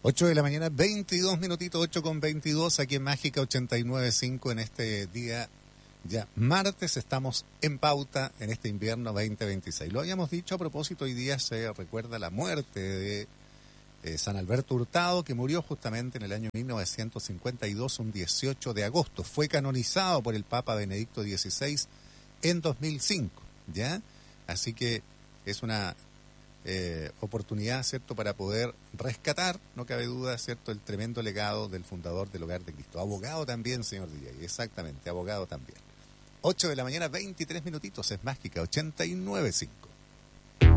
8 de la mañana, 22 minutitos, 8 con 22, aquí en Mágica 89.5 en este día ya martes. Estamos en pauta en este invierno 2026. Lo habíamos dicho a propósito, hoy día se recuerda la muerte de San Alberto Hurtado, que murió justamente en el año 1952, un 18 de agosto. Fue canonizado por el Papa Benedicto XVI en 2005, ¿ya? Así que es una oportunidad, ¿cierto?, para poder rescatar, no cabe duda, ¿cierto?, el tremendo legado del fundador del Hogar de Cristo. Abogado también, señor DJ, exactamente, abogado también. 8 de la mañana, 23 minutitos, es Mágica 89.5.